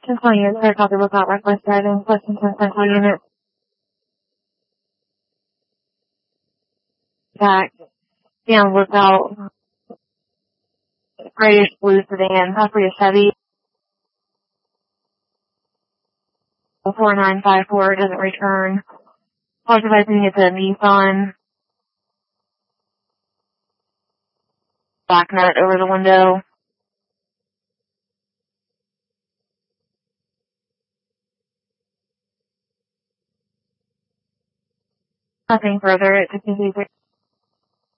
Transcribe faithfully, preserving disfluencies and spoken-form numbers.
ten twenty is clear copy without reckless driving. Lexington Central Unit. Back. Down without. Grayish blue sedan. Possibly a Chevy. four nine five four doesn't return. Apologizing it's a Nissan. Black nut over the window. Nothing further. It's a